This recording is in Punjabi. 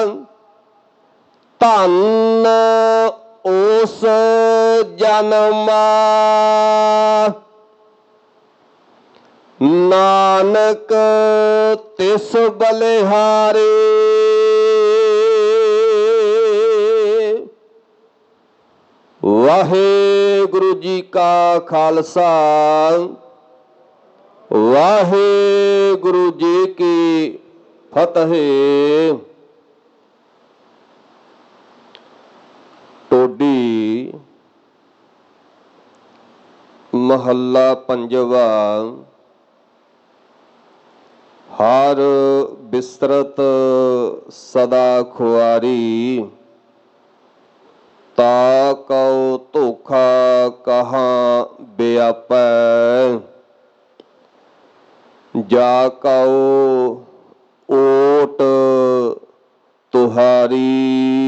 ਧੰਨ ਉਸ ਜਨਮਾ, ਨਾਨਕ ਤਿਸ ਬਲਿਹਾਰੇ। ਵਾਹਿਗੁਰੂ ਜੀ ਕਾ ਖਾਲਸਾ, ਵਾਹਿਗੁਰੂ ਜੀ ਕੀ ਫਤਿਹ। ਟੋਡੀ ਮਹੱਲਾ ਪੰਜਵਾ। ਹਰ ਬਿਸਰਤ ਸਦਾ ਖੁਆਰੀ, ਤਾ ਕਉ ਧੋਖਾ ਕਹਾਂ ਵਿਆਪੈ। ਜਾ ਕਉ ਓਟ ਤੁਹਾਰੀ,